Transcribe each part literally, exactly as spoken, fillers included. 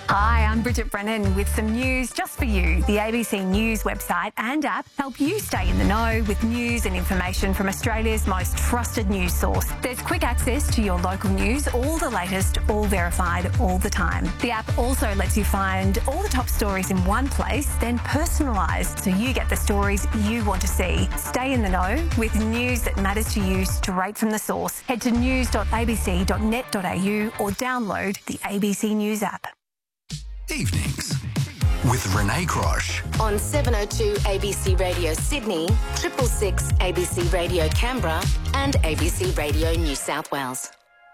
Hi, I'm Bridget Brennan with some news just for you. The A B C News website and app help you stay in the know with news and information from Australia's most trusted news source. There's quick access to your local news, all the latest, all verified, all the time. The app also lets you find all the top stories in one place, then personalised so you get the stories you want to see. Stay in the know with news that matters to you straight from the source. Head to news dot a b c dot net dot a u or download the A B C News app. Evenings with Renee Crosh. On seven oh two A B C Radio Sydney, triple six A B C Radio Canberra and A B C Radio New South Wales.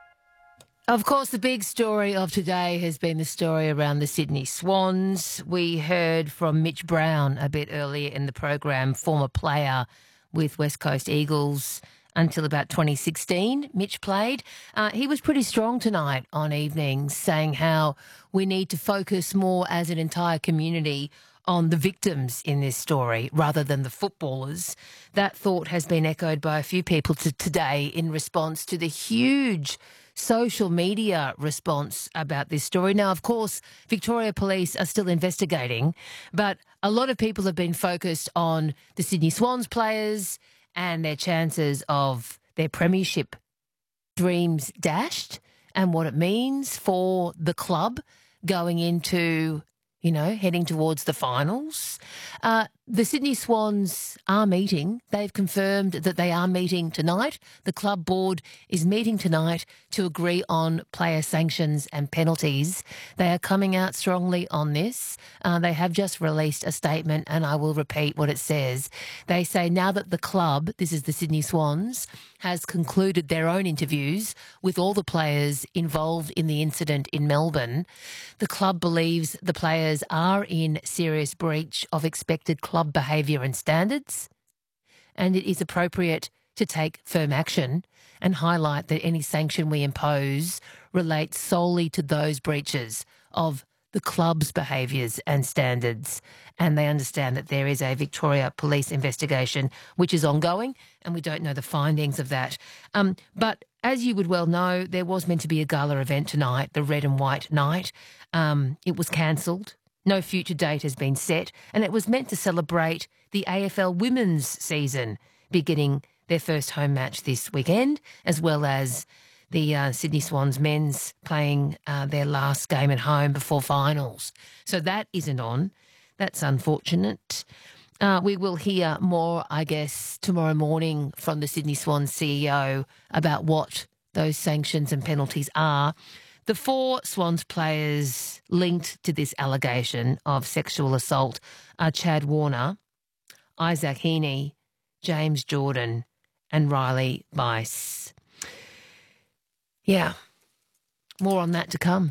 Of course, the big story of today has been the story around the Sydney Swans. We heard from Mitch Brown a bit earlier in the program, former player with West Coast Eagles until about twenty sixteen. Mitch played. Uh, he was pretty strong tonight on Evenings, saying how we need to focus more as an entire community on the victims in this story rather than the footballers. That thought has been echoed by a few people to today in response to the huge social media response about this story. Now, of course, Victoria Police are still investigating, but a lot of people have been focused on the Sydney Swans players and their chances of their premiership dreams dashed and what it means for the club going into, you know, heading towards the finals. Uh, the Sydney Swans are meeting. They've confirmed that they are meeting tonight. The club board is meeting tonight to agree on player sanctions and penalties. They are coming out strongly on this. Uh, they have just released a statement, and I will repeat what it says. They say now that the club, this is the Sydney Swans, has concluded their own interviews with all the players involved in the incident in Melbourne, the club believes the players are in serious breach of expected club behaviour and standards, and it is appropriate to take firm action and highlight that any sanction we impose relates solely to those breaches of the club's behaviours and standards. And they understand that there is a Victoria Police investigation which is ongoing, and we don't know the findings of that. Um, but as you would well know, there was meant to be a gala event tonight, the Red and White Night. Um, it was cancelled. No future date has been set, and it was meant to celebrate the A F L women's season beginning their first home match this weekend, as well as the uh, Sydney Swans men's playing uh, their last game at home before finals. So that isn't on. That's unfortunate. Uh, we will hear more, I guess, tomorrow morning from the Sydney Swans C E O about what those sanctions and penalties are. The four Swans players linked to this allegation of sexual assault are Chad Warner, Isaac Heaney, James Jordan and Riley Bice. Yeah, more on that to come.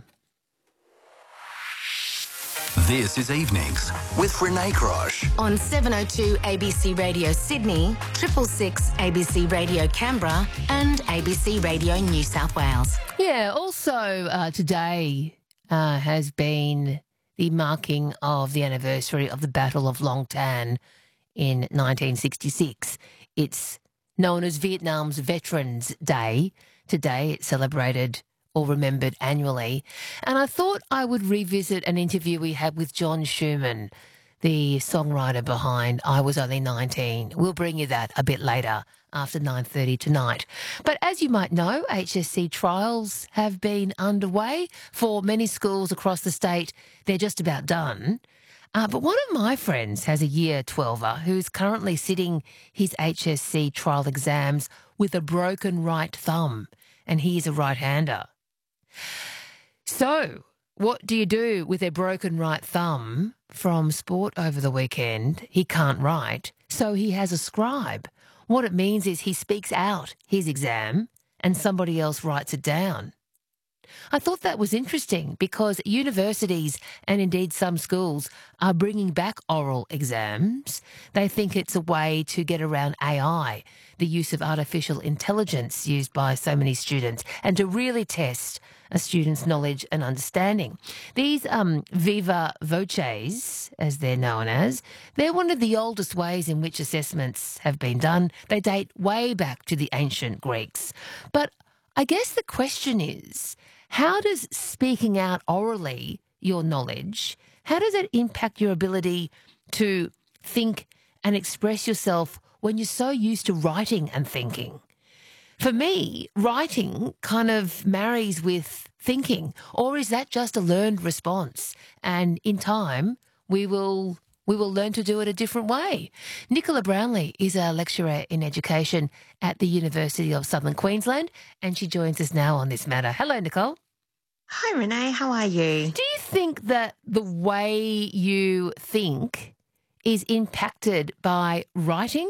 This is Evenings with Renee Crosh. On seven oh two A B C Radio Sydney, triple six A B C Radio Canberra and A B C Radio New South Wales. Yeah, also uh, today uh, has been the marking of the anniversary of the Battle of Long Tan in nineteen sixty-six. It's known as Vietnam's Veterans Day. Today it's celebrated or remembered annually. And I thought I would revisit an interview we had with John Schumann, the songwriter behind I Was Only nineteen. We'll bring you that a bit later after nine thirty tonight. But as you might know, H S C trials have been underway for many schools across the state. They're just about done. Uh, but one of my friends has a year twelver who's currently sitting his H S C trial exams with a broken right thumb, and he's a right-hander. So, what do you do with a broken right thumb? From sport over the weekend, he can't write, so he has a scribe. What it means is he speaks out his exam and somebody else writes it down. I thought that was interesting because universities and indeed some schools are bringing back oral exams. They think it's a way to get around A I, the use of artificial intelligence used by so many students, and to really test a student's knowledge and understanding. These um, viva voces, as they're known as, they're one of the oldest ways in which assessments have been done. They date way back to the ancient Greeks. But I guess the question is, how does speaking out orally your knowledge, how does it impact your ability to think and express yourself when you're so used to writing and thinking? For me, writing kind of marries with thinking, or is that just a learned response? And in time, we will we will learn to do it a different way. Nicola Brownlee is a lecturer in education at the University of Southern Queensland, and she joins us now on this matter. Hello, Nicole. Hi, Renee. How are you? Do you think that the way you think is impacted by writing,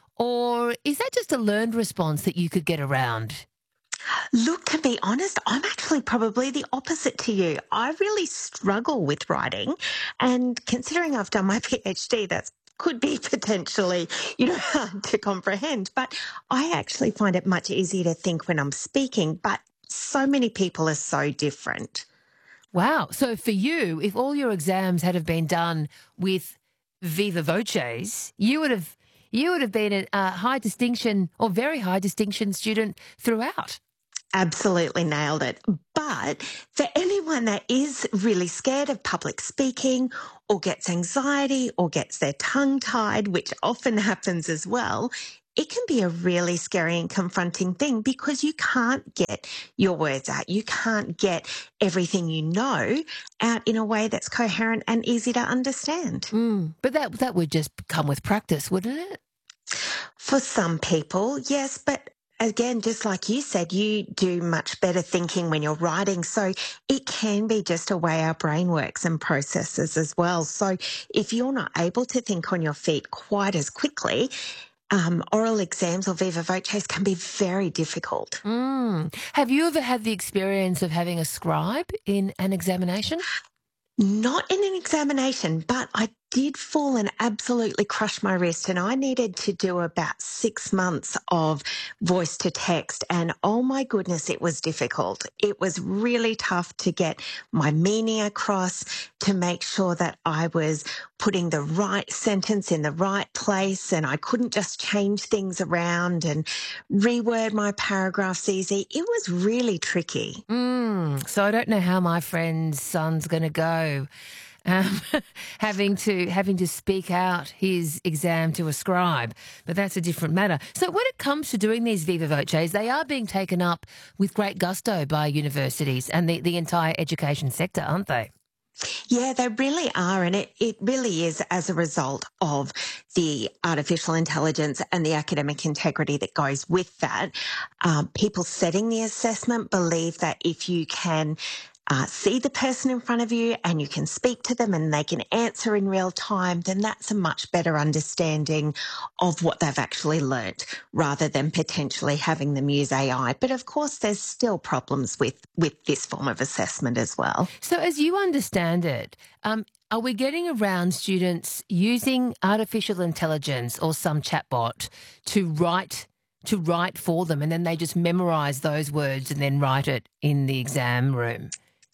or is that just a learned response that you could get around? Look, to be honest, I'm actually probably the opposite to you. I really struggle with writing, and considering I've done my PhD, that could be potentially, you know, hard to comprehend. But I actually find it much easier to think when I'm speaking, but so many people are so different. Wow. So for you, if all your exams had have been done with viva voces, you would have you would have been a, a high distinction or very high distinction student throughout. Absolutely nailed it. But for anyone that is really scared of public speaking or gets anxiety or gets their tongue tied, which often happens as well, it can be a really scary and confronting thing because you can't get your words out. You can't get everything you know out in a way that's coherent and easy to understand. Mm, but that that would just come with practice, wouldn't it? For some people, yes, but again, just like you said, you do much better thinking when you're writing. So it can be just a way our brain works and processes as well. So if you're not able to think on your feet quite as quickly, um, oral exams or viva voces can be very difficult. Mm. Have you ever had the experience of having a scribe in an examination? Not in an examination, but I did fall and absolutely crush my wrist, and I needed to do about six months of voice to text, and oh my goodness, it was difficult. It was really tough to get my meaning across, to make sure that I was putting the right sentence in the right place, and I couldn't just change things around and reword my paragraphs easy. It was really tricky. Mm. So I don't know how my friend's son's going to go. Um, having to having to speak out his exam to a scribe, but that's a different matter. So when it comes to doing these viva voces, they are being taken up with great gusto by universities and the, the entire education sector, aren't they? Yeah, they really are. And it, it really is as a result of the artificial intelligence and the academic integrity that goes with that. Um, people setting the assessment believe that if you can Uh, see the person in front of you and you can speak to them and they can answer in real time, then that's a much better understanding of what they've actually learnt rather than potentially having them use A I. But of course, there's still problems with, with this form of assessment as well. So as you understand it, um, are we getting around students using artificial intelligence or some chatbot to write to write for them and then they just memorise those words and then write it in the exam room?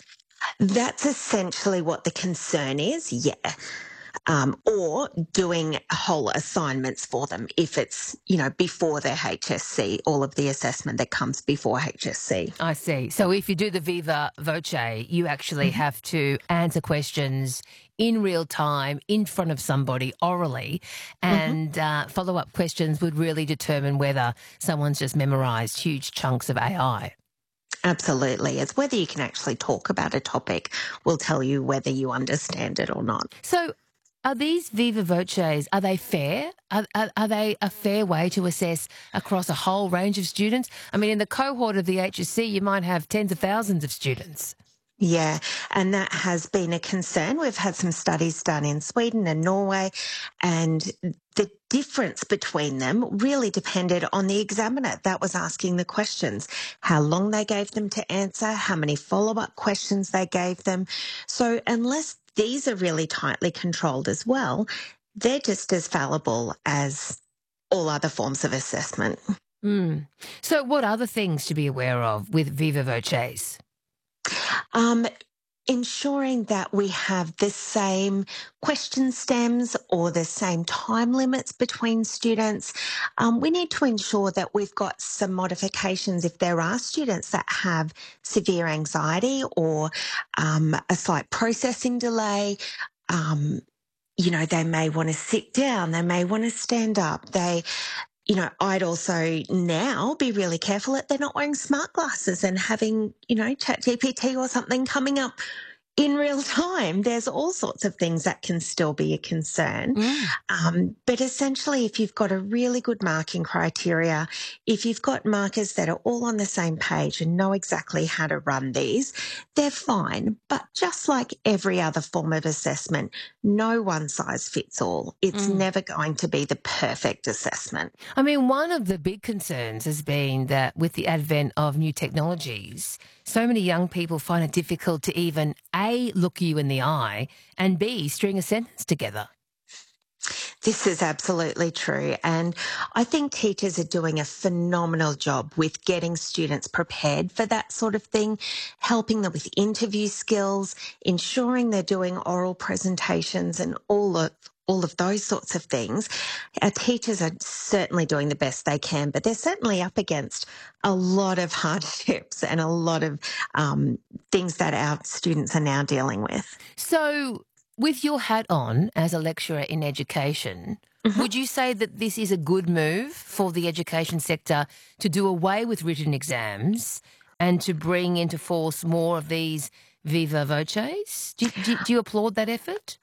That's essentially what the concern is, yeah. Um, or doing whole assignments for them if it's, you know, before their H S C, all of the assessment that comes before H S C. I see. So if you do the viva voce, you actually mm-hmm. have to answer questions in real time in front of somebody orally, and mm-hmm. uh, follow-up questions would really determine whether someone's just memorised huge chunks of A I. Absolutely. It's whether you can actually talk about a topic will tell you whether you understand it or not. So are these viva voces, are they fair? Are, are, are they a fair way to assess across a whole range of students? I mean, in the cohort of the H S C, you might have tens of thousands of students. Yeah, and that has been a concern. We've had some studies done in Sweden and Norway, and the difference between them really depended on the examiner that was asking the questions, how long they gave them to answer, how many follow-up questions they gave them. So unless these are really tightly controlled as well, they're just as fallible as all other forms of assessment. Mm. So what other things to be aware of with viva voces? Um, ensuring that we have the same question stems or the same time limits between students. Um, we need to ensure that we've got some modifications if there are students that have severe anxiety or um, a slight processing delay. Um, you know, they may want to sit down, they may want to stand up, they you know, I'd also now be really careful that they're not wearing smart glasses and having, you know, ChatGPT or something coming up in real time. There's all sorts of things that can still be a concern. Mm. Um, but essentially, if you've got a really good marking criteria, if you've got markers that are all on the same page and know exactly how to run these, they're fine. But just like every other form of assessment, no one size fits all. It's mm. never going to be the perfect assessment. I mean, one of the big concerns has been that with the advent of new technologies, so many young people find it difficult to even A, look you in the eye, and B, string a sentence together. This is absolutely true. And I think teachers are doing a phenomenal job with getting students prepared for that sort of thing, helping them with interview skills, ensuring they're doing oral presentations and all of all of those sorts of things. Our teachers are certainly doing the best they can, but they're certainly up against a lot of hardships and a lot of um, things that our students are now dealing with. So with your hat on as a lecturer in education, mm-hmm. would you say that this is a good move for the education sector to do away with written exams and to bring into force more of these viva voces? Do, do, do you applaud that effort?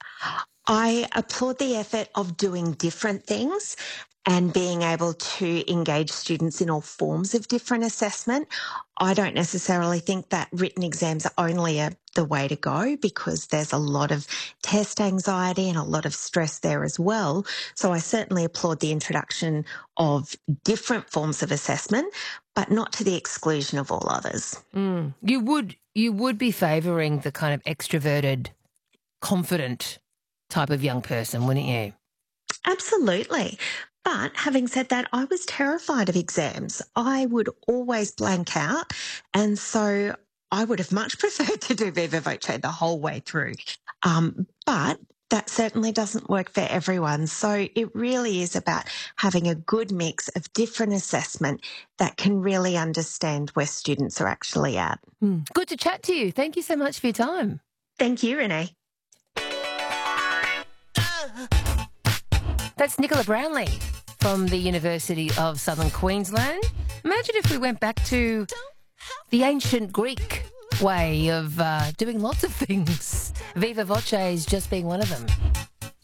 I applaud the effort of doing different things and being able to engage students in all forms of different assessment. I don't necessarily think that written exams are only a, the way to go because there's a lot of test anxiety and a lot of stress there as well. So I certainly applaud the introduction of different forms of assessment, but not to the exclusion of all others. Mm. You would you would be favouring the kind of extroverted, confident type of young person, wouldn't you? Absolutely. But having said that, I was terrified of exams. I would always blank out. And so I would have much preferred to do Viva Voce the whole way through. Um, but that certainly doesn't work for everyone. So it really is about having a good mix of different assessment that can really understand where students are actually at. Mm. Good to chat to you. Thank you so much for your time. Thank you, Renee. That's Nicola Brownlee from the University of Southern Queensland. Imagine if we went back to the ancient Greek way of uh, doing lots of things. Viva Voces just being one of them.